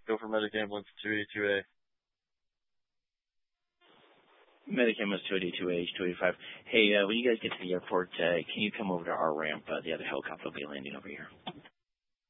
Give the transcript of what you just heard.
Go for medic ambulance 282A. Medic ambulance 282A, 285. Hey, when you guys get to the airport, can you come over to our ramp? The other helicopter will be landing over here.